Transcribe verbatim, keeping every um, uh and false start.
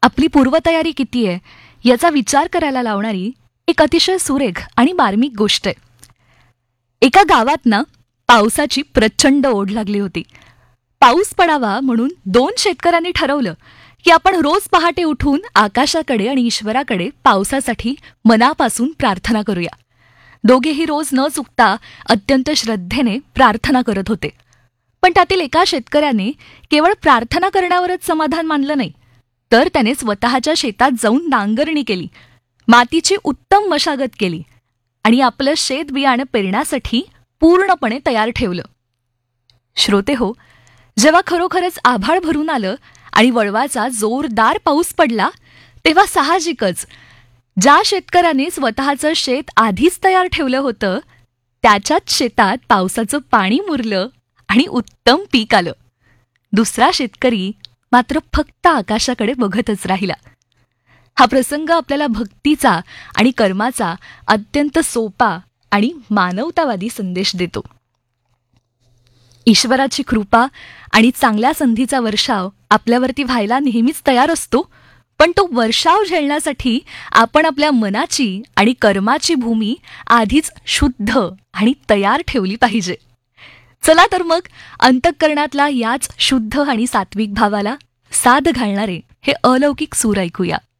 आपली पूर्वतयारी किती आहे याचा विचार करायला लावणारी एक अतिशय सुरेख आणि मार्मिक गोष्ट आहे. एका गावात ना पावसाची प्रचंड ओढ लागली होती. पाऊस पडावा म्हणून दोन शेतकऱ्यांनी ठरवलं की आपण रोज पहाटे उठून आकाशाकडे आणि ईश्वराकडे पावसासाठी मनापासून प्रार्थना करूया. दोघेही रोज न चुकता अत्यंत श्रद्धेने प्रार्थना करत होते. पण त्यातील एका शेतकऱ्याने केवळ प्रार्थना करण्यावरच समाधान मानलं नाही, तर त्याने स्वतःच्या शेतात जाऊन नांगरणी केली, मातीची उत्तम मशागत केली आणि आपलं शेत बियाणं पेरण्यासाठी पूर्णपणे तयार ठेवलं. श्रोते हो, जेव्हा खरोखरच आभाळ भरून आलं आणि वळवाचा जोरदार पाऊस पडला, तेव्हा साहजिकच ज्या शेतकऱ्याने स्वतःचं शेत आधीच तयार ठेवलं होतं त्याच्याच शेतात पावसाचं पाणी मुरलं आणि उत्तम पीक आलं. दुसरा शेतकरी मात्र फक्त आकाशाकडे बघतच राहिला. हा प्रसंग आपल्याला भक्तीचा आणि कर्माचा अत्यंत सोपा आणि मानवतावादी संदेश देतो. ईश्वराची कृपा आणि चांगल्या संधीचा वर्षाव आपल्यावरती व्हायला नेहमीच तयार असतो, पण तो वर्षाव झेलण्यासाठी आपण आपल्या मनाची आणि कर्माची भूमी आधीच शुद्ध आणि तयार ठेवली पाहिजे. चला तर मग अंतःकरणातला याच शुद्ध आणि सात्विक भावाला साद घालणारे हे अलौकिक सूर ऐकूया.